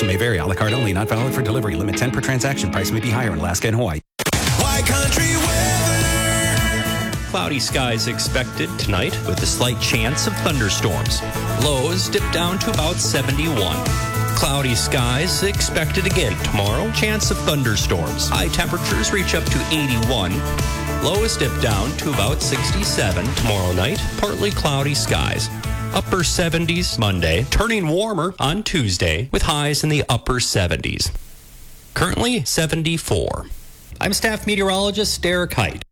Pricing may vary. A la carte only. Not valid for delivery. Limit 10 per transaction. Price may be higher in Alaska and Hawaii. High country weather. Cloudy skies expected tonight with a slight chance of thunderstorms. Lows dip down to about 71. Cloudy skies expected again tomorrow. Chance of thunderstorms. High temperatures reach up to 81. Lows dip down to about 67 tomorrow night. Partly cloudy skies. Upper 70s Monday, turning warmer on Tuesday with highs in the upper 70s. Currently 74. I'm staff meteorologist Derek Height.